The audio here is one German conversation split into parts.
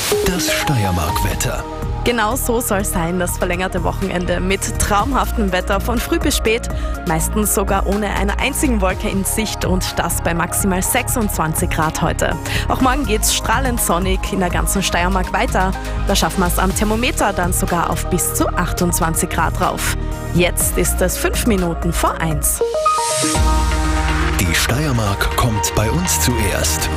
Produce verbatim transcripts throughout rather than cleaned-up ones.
Das Steiermark-Wetter. Genau so soll sein, das verlängerte Wochenende mit traumhaftem Wetter von früh bis spät, meistens sogar ohne eine einzigen Wolke in Sicht und das bei maximal sechsundzwanzig Grad heute. Auch morgen geht's strahlend sonnig in der ganzen Steiermark weiter. Da schaffen wir es am Thermometer dann sogar auf bis zu achtundzwanzig Grad rauf. Jetzt ist es fünf Minuten vor eins. Die Steiermark kommt bei uns zuerst.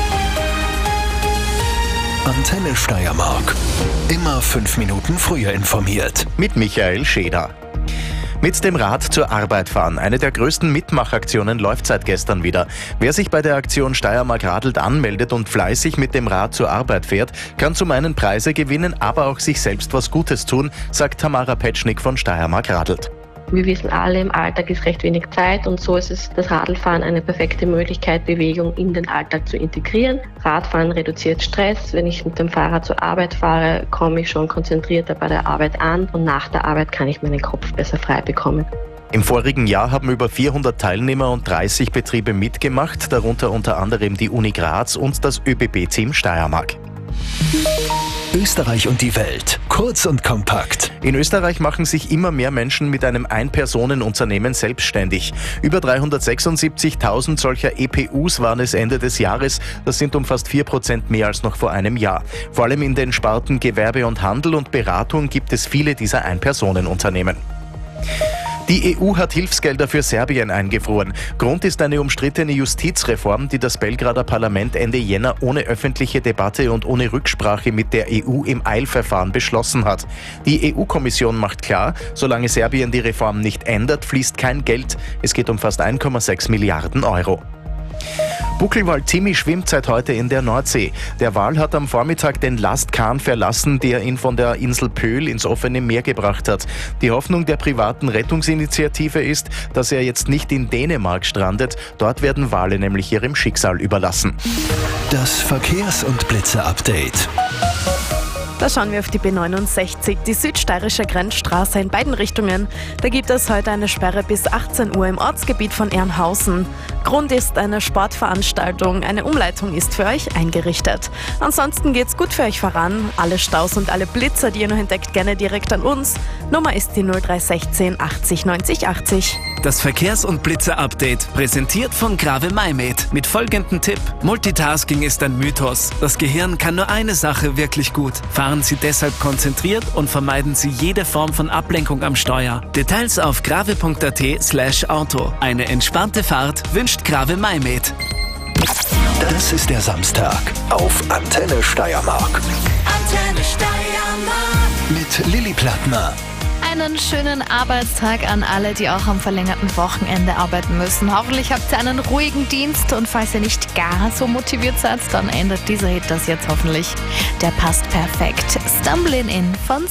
Antenne Steiermark. Immer fünf Minuten früher informiert. Mit Michael Scheder. Mit dem Rad zur Arbeit fahren. Eine der größten Mitmachaktionen läuft seit gestern wieder. Wer sich bei der Aktion Steiermark radelt anmeldet und fleißig mit dem Rad zur Arbeit fährt, kann zum einen Preise gewinnen, aber auch sich selbst was Gutes tun, sagt Tamara Petschnik von Steiermark radelt. Wir wissen alle, im Alltag ist recht wenig Zeit und so ist es das Radlfahren eine perfekte Möglichkeit, Bewegung in den Alltag zu integrieren. Radfahren reduziert Stress. Wenn ich mit dem Fahrrad zur Arbeit fahre, komme ich schon konzentrierter bei der Arbeit an und nach der Arbeit kann ich meinen Kopf besser frei bekommen. Im vorigen Jahr haben über vierhundert Teilnehmer und dreißig Betriebe mitgemacht, darunter unter anderem die Uni Graz und das ÖBB-Team Steiermark. Österreich und die Welt. Kurz und kompakt. In Österreich machen sich immer mehr Menschen mit einem Ein-Personen-Unternehmen selbstständig. Über dreihundertsechsundsiebzigtausend solcher E P Us waren es Ende des Jahres. Das sind um fast vier Prozent mehr als noch vor einem Jahr. Vor allem in den Sparten Gewerbe und Handel und Beratung gibt es viele dieser Ein-Personen-Unternehmen. Die E U hat Hilfsgelder für Serbien eingefroren. Grund ist eine umstrittene Justizreform, die das Belgrader Parlament Ende Jänner ohne öffentliche Debatte und ohne Rücksprache mit der E U im Eilverfahren beschlossen hat. Die E U-Kommission macht klar, solange Serbien die Reform nicht ändert, fließt kein Geld. Es geht um fast eins Komma sechs Milliarden Euro. Buckelwal Timmy schwimmt seit heute in der Nordsee. Der Wal hat am Vormittag den Lastkahn verlassen, der ihn von der Insel Pöhl ins offene Meer gebracht hat. Die Hoffnung der privaten Rettungsinitiative ist, dass er jetzt nicht in Dänemark strandet. Dort werden Wale nämlich ihrem Schicksal überlassen. Das Verkehrs- und Blitzer-Update. Da schauen wir auf die B neunundsechzig, die südsteirische Grenzstraße in beiden Richtungen. Da gibt es heute eine Sperre bis achtzehn Uhr im Ortsgebiet von Ernhausen. Grund ist eine Sportveranstaltung. Eine Umleitung ist für euch eingerichtet. Ansonsten geht's gut für euch voran. Alle Staus und alle Blitzer, die ihr noch entdeckt, gerne direkt an uns. Nummer ist die null drei eins sechs achtzig neunzig achtzig. Das Verkehrs- und Blitzer-Update, präsentiert von Grave MyMed. Mit folgendem Tipp: Multitasking ist ein Mythos. Das Gehirn kann nur eine Sache wirklich gut. Fahren Sie deshalb konzentriert und vermeiden Sie jede Form von Ablenkung am Steuer. Details auf grave.at slash Auto. Eine entspannte Fahrt wünscht Grave MyMed. Das ist der Samstag auf Antenne Steiermark. Antenne Steiermark. Mit Lilly Plattner. Einen schönen Arbeitstag an alle, die auch am verlängerten Wochenende arbeiten müssen. Hoffentlich habt ihr einen ruhigen Dienst und falls ihr nicht gar so motiviert seid, dann ändert dieser Hit das jetzt hoffentlich. Der passt perfekt. Stumbling In von